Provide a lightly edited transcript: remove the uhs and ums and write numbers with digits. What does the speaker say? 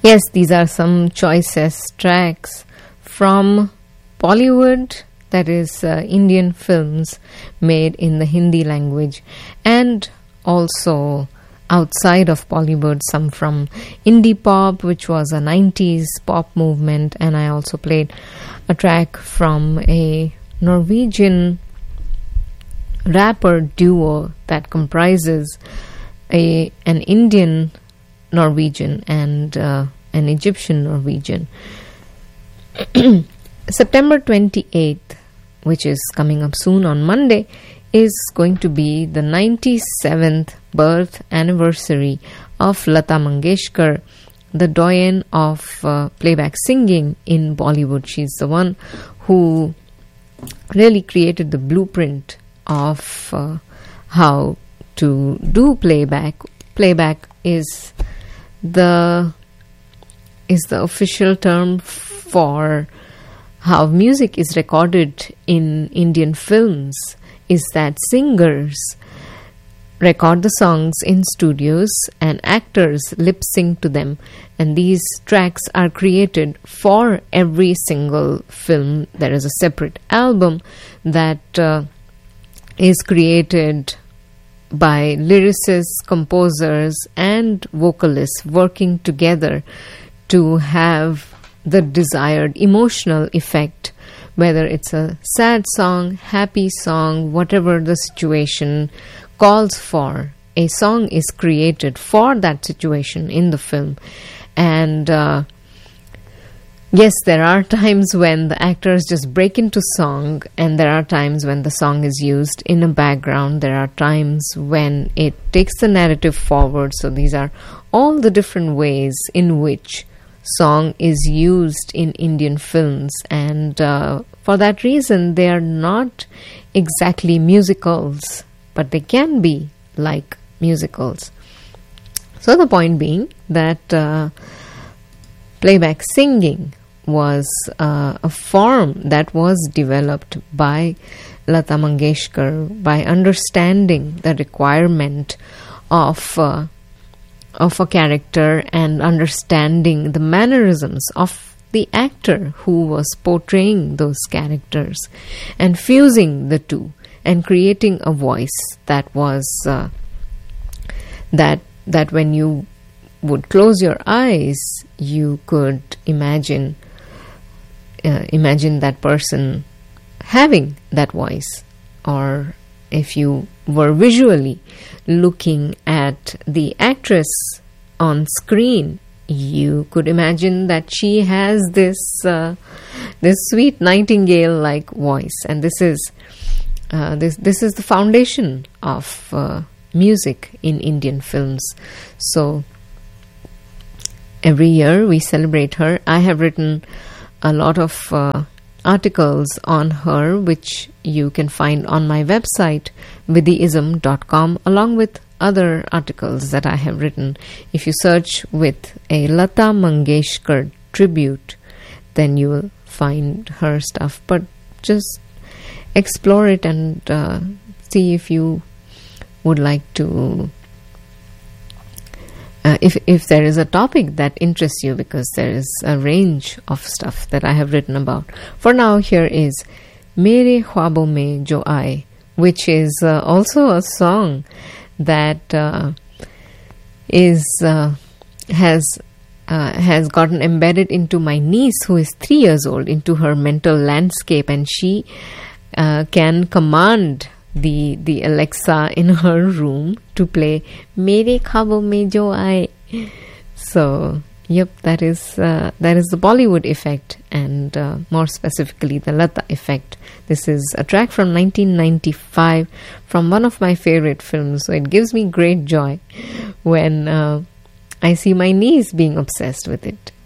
Yes, these are some choicest tracks from Bollywood, that is Indian films made in the Hindi language, and also outside of Bollywood, some from indie pop, which was a 90s pop movement, and I also played a track from a Norwegian rapper duo that comprises an Indian Norwegian and an Egyptian Norwegian. September 28th, which is coming up soon on Monday, is going to be the 97th birth anniversary of Lata Mangeshkar, the doyen of playback singing in Bollywood. She's the one who really created the blueprint of how to do playback. Playback is the official term for how music is recorded in Indian films, is that singers record the songs in studios and actors lip sync to them, and these tracks are created for every single film. There is a separate album that is created by lyricists, composers, and vocalists working together to have the desired emotional effect, whether it's a sad song, happy song, whatever the situation calls for. A song is created for that situation in the film. And yes, there are times when the actors just break into song, and there are times when the song is used in a background. There are times when it takes the narrative forward. So these are all the different ways in which song is used in Indian films, and for that reason they are not exactly musicals, but they can be like musicals. So the point being that playback singing was a form that was developed by Lata Mangeshkar by understanding the requirement of a character and understanding the mannerisms of the actor who was portraying those characters, and fusing the two and creating a voice that was that when you would close your eyes, you could imagine that person having that voice, or if you were visually looking at the actress on screen, you could imagine that she has this sweet nightingale-like voice, and this is the foundation of music in Indian films. So every year we celebrate her. I have written a lot of articles on her, which you can find on my website, vidhiism.com, along with other articles that I have written. If you search with a Lata Mangeshkar tribute, then you will find her stuff. But just explore it and see if you would like to, if there is a topic that interests you, because there is a range of stuff that I have written about. For now, here is Mere Khwabon Mein Jo Aaye, which is also a song that has gotten embedded into my niece, who is 3 years old, into her mental landscape, and she can command the Alexa in her room to play Mere Khwabon Mein Jo Aaye. So yep, that is the Bollywood effect, and more specifically the Lata effect. This is a track from 1995 from one of my favorite films, so it gives me great joy when I see my niece being obsessed with it.